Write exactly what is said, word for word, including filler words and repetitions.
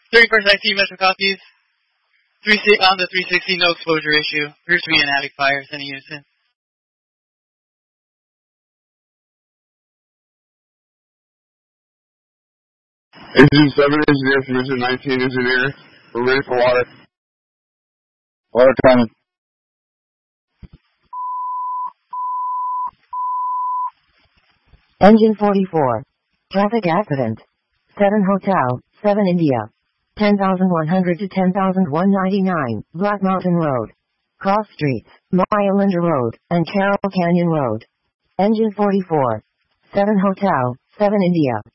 thirty-first I C Metro copies. Three si- on the three sixty, no exposure issue. Appears to be an attic fire, sending units in. Engine seven engineer, position nineteen engineer. We're ready for water. Water coming. Engine forty-four. Traffic accident. seven Hotel, seven India. ten thousand one hundred to ten thousand one ninety-nine, Black Mountain Road. Cross Streets, Maya-Linda Road, and Carroll Canyon Road. Engine forty-four. seven Hotel, seven India.